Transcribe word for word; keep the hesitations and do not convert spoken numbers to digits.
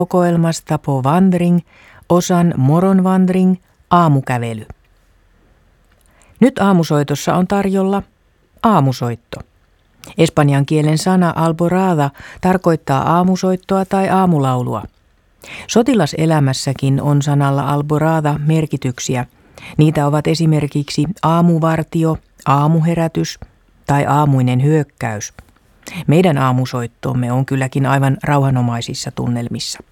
kokoelmasta På vandring, osan Morgonvandring, aamukävely. Nyt aamusoitossa on tarjolla aamusoitto. Espanjan kielen sana alborada tarkoittaa aamusoittoa tai aamulaulua. Sotilaselämässäkin on sanalla alborada merkityksiä. Niitä ovat esimerkiksi aamuvartio, aamuherätys tai aamuinen hyökkäys. Meidän aamusoittomme on kylläkin aivan rauhanomaisissa tunnelmissa.